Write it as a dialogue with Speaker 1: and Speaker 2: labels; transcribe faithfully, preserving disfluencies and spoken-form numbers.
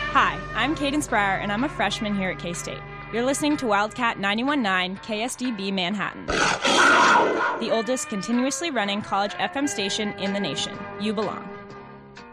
Speaker 1: Hi, I'm Cadence Breyer, and I'm a freshman here at K-State. You're listening to Wildcat ninety-one point nine K S D B Manhattan, the oldest continuously running college F M station in the nation. You belong.